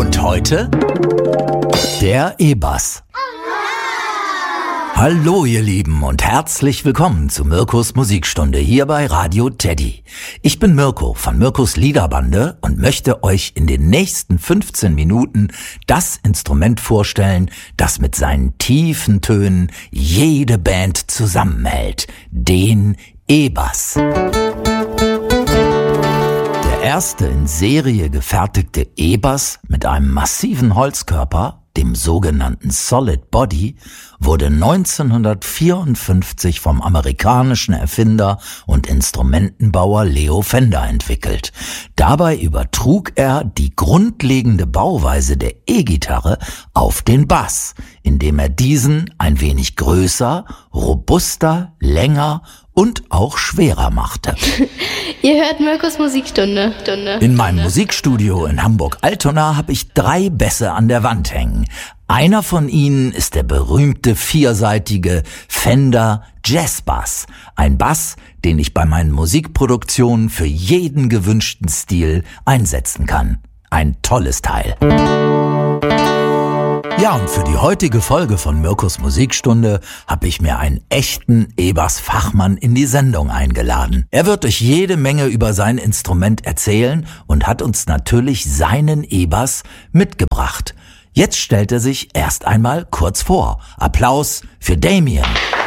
Und heute der E-Bass. Hallo ihr Lieben und herzlich willkommen zu Mirkos Musikstunde hier bei Radio Teddy. Ich bin Mirko von Mirkos Liederbande und möchte euch in den nächsten 15 Minuten das Instrument vorstellen, das mit seinen tiefen Tönen jede Band zusammenhält, den E-Bass. Der erste in Serie gefertigte E-Bass mit einem massiven Holzkörper, dem sogenannten Solid Body, wurde 1954 vom amerikanischen Erfinder und Instrumentenbauer Leo Fender entwickelt. Dabei übertrug er die grundlegende Bauweise der E-Gitarre auf den Bass, indem er diesen ein wenig größer, robuster, länger und auch schwerer machte. Ihr hört Mirkos Musikstunde. In meinem Musikstudio in Hamburg-Altona habe ich 3 Bässe an der Wand hängen. Einer von ihnen ist der berühmte vierseitige Fender Jazz Bass. Ein Bass, den ich bei meinen Musikproduktionen für jeden gewünschten Stil einsetzen kann. Ein tolles Teil. Ja, und für die heutige Folge von Mirkos Musikstunde habe ich mir einen echten E-Bass-Fachmann in die Sendung eingeladen. Er wird euch jede Menge über sein Instrument erzählen und hat uns natürlich seinen E-Bass mitgebracht. Jetzt stellt er sich erst einmal kurz vor. Applaus für Damien.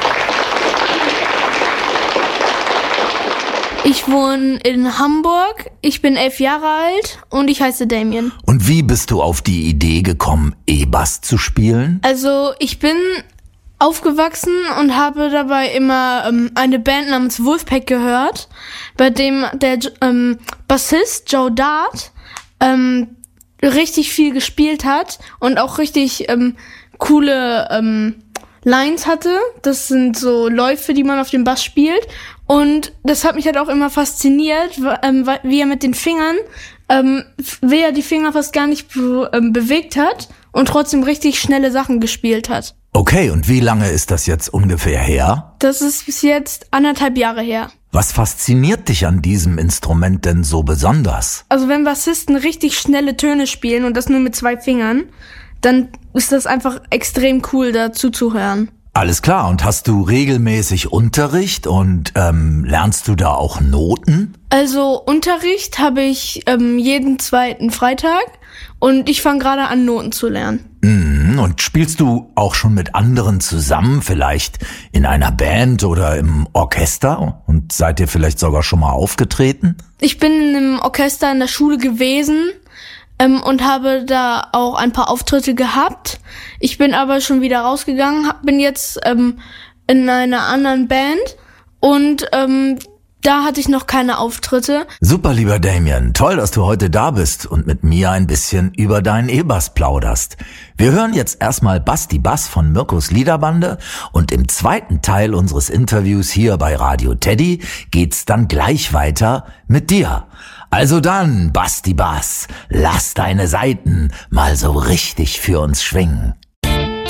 Ich wohne in Hamburg, ich bin 11 Jahre alt und ich heiße Damien. Und wie bist du auf die Idee gekommen, E-Bass zu spielen? Also ich bin aufgewachsen und habe dabei immer eine Band namens Wolfpack gehört, bei dem der Bassist Joe Dart richtig viel gespielt hat und auch richtig coole Lines hatte. Das sind so Läufe, die man auf dem Bass spielt. Und das hat mich halt auch immer fasziniert, wie er mit den Fingern, wie er die Finger fast gar nicht bewegt hat und trotzdem richtig schnelle Sachen gespielt hat. Okay, und wie lange ist das jetzt ungefähr her? Das ist bis jetzt 1,5 Jahre her. Was fasziniert dich an diesem Instrument denn so besonders? Also wenn Bassisten richtig schnelle Töne spielen und das nur mit 2 Fingern, dann ist das einfach extrem cool, da zuzuhören. Alles klar, und hast du regelmäßig Unterricht und lernst du da auch Noten? Also Unterricht habe ich jeden 2. Freitag und ich fange gerade an, Noten zu lernen. Und spielst du auch schon mit anderen zusammen, vielleicht in einer Band oder im Orchester? Und seid ihr vielleicht sogar schon mal aufgetreten? Ich bin in einem Orchester in der Schule gewesen und habe da auch ein paar Auftritte gehabt. Ich bin aber schon wieder rausgegangen, bin jetzt in einer anderen Band und da hatte ich noch keine Auftritte. Super, lieber Damien. Toll, dass du heute da bist und mit mir ein bisschen über deinen E-Bass plauderst. Wir hören jetzt erstmal Basti Bass von Mirkos Liederbande und im zweiten Teil unseres Interviews hier bei Radio Teddy geht's dann gleich weiter mit dir. Also dann, Basti Bass, lass deine Saiten mal so richtig für uns schwingen.